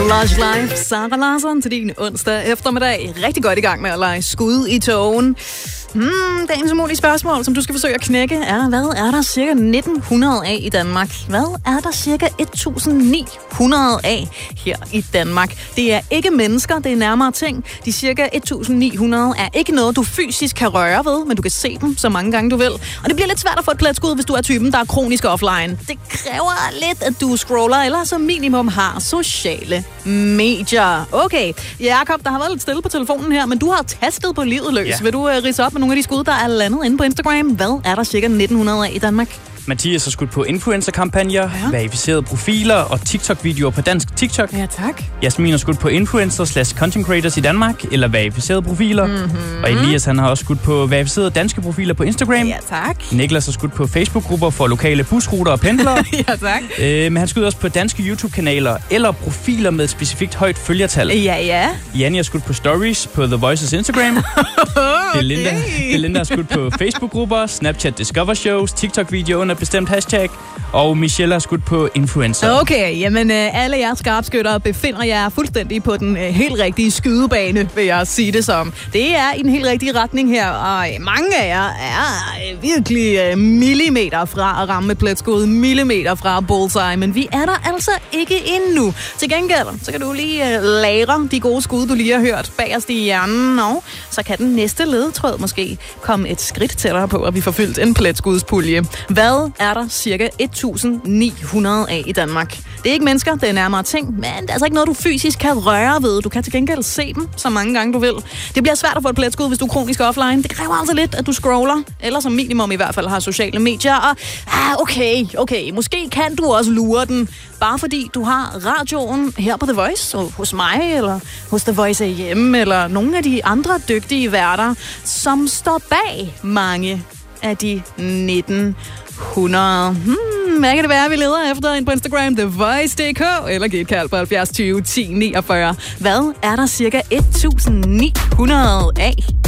Lush Life, Sara Larsson til din onsdag eftermiddag. Rigtig godt i gang med at lege skud i togen. Dagens umulige spørgsmål, som du skal forsøge at knække, er, hvad er der cirka 1900 af i Danmark? Hvad er der cirka 1900 af her i Danmark? Det er ikke mennesker, det er nærmere ting. De cirka 1900 er ikke noget, du fysisk kan røre ved, men du kan se dem så mange gange, du vil. Og det bliver lidt svært at få et pletskud, hvis du er typen, der er kronisk offline. Det kræver lidt, at du scroller, eller som minimum har sociale medier. Okay, Jakob, der har været lidt stille på telefonen her, men du har tastet på livet løs. Ja. Vil du ridse op med nogle af de skud, der er landet inde på Instagram? Hvad er der cirka 1900 af i Danmark? Mathias har skudt på influencer-kampagner, verificerede profiler og TikTok-videoer på dansk TikTok. Ja, tak. Jasmin har skudt på influencers/content creators i Danmark, eller verificerede profiler. Mm-hmm. Og Elias, han har også skudt på verificerede danske profiler på Instagram. Ja, tak. Niklas har skudt på Facebook-grupper for lokale busruter og pendlere. Ja, tak. Men han skyder også på danske YouTube-kanaler, eller profiler med et specifikt højt følgertal. Ja. Janni har skudt på stories på The Voices Instagram. Belinda har skudt på Facebook-grupper, Snapchat Discover Shows, TikTok-videoer under bestemt hashtag, og Michelle har skudt på influencer. Okay, jamen alle jer skarpskyttere befinder jer fuldstændig på den helt rigtige skydebane, vil jeg sige det som. Det er i den helt rigtige retning her, og mange af jer er virkelig millimeter fra at ramme pletskud, millimeter fra bullseye, men vi er der altså ikke endnu. Til gengæld, så kan du lige lagre de gode skud, du lige har hørt bagerst i hjernen, og så kan den næste ledetråd måske komme et skridt tættere på, at vi får fyldt en pletskudspulje. Hvad er der cirka 1900 af i Danmark? Det er ikke mennesker, det er nærmere ting, men det er altså ikke noget, du fysisk kan røre ved. Du kan til gengæld se dem så mange gange, du vil. Det bliver svært at få et pletskud, hvis du er kronisk offline. Det kræver altså lidt, at du scroller, eller som minimum i hvert fald har sociale medier. Og okay, måske kan du også lure den, bare fordi du har radioen her på The Voice, og hos mig, eller hos The Voice hjemme, eller nogle af de andre dygtige værter, som står bag mange af de 1900. Hvad kan det være, vi leder efter ind på Instagram? TheVoice.dk eller giv et kald på 70 20 10 49. Hvad er der cirka 1900 af?